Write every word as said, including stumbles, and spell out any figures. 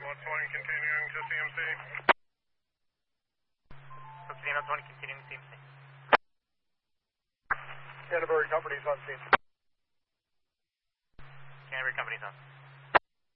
What's one continuing to C M C? Pasadena one continuing to C M C. Canterbury Company's on scene. Canterbury Company's on.